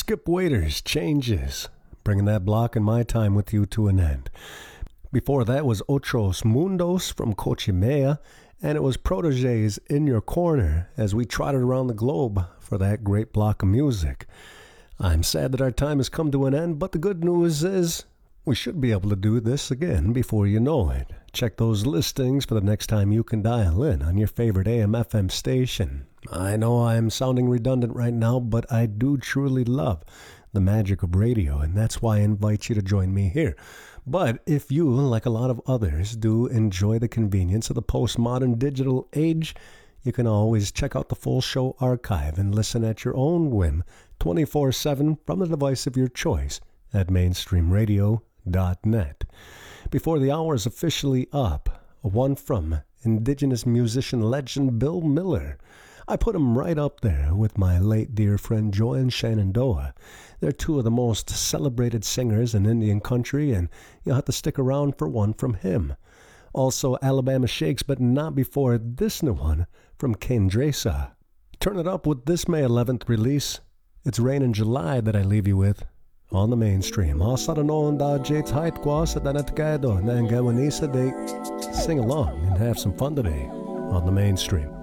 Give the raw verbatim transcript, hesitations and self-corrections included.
Skip Waiters, Changes, bringing that block in my time with you to an end. Before that was Otros Mundos from Cochimea, and it was Protege's In Your Corner as we trotted around the globe for that great block of music. I'm sad that our time has come to an end, but the good news is we should be able to do this again before you know it. Check those listings for the next time you can dial in on your favorite A M F M station. I know I'm sounding redundant right now, but I do truly love the magic of radio, and that's why I invite you to join me here. But if you, like a lot of others, do enjoy the convenience of the postmodern digital age, you can always check out the full show archive and listen at your own whim twenty-four seven from the device of your choice at mainstream radio dot net. Before the hour is officially up, one from Indigenous musician legend Bill Miller. I put him right up there with my late dear friend Joanne Shenandoah. They're two of the most celebrated singers in Indian country, and you'll have to stick around for one from him. Also Alabama Shakes, but not before this new one from Kendresa. Turn it up with this May eleventh release. It's Rain in July that I leave you with on the mainstream. Also known da Jates Height Quas at Danetgado, Nangawanisa Day. Sing along and have some fun today on the mainstream.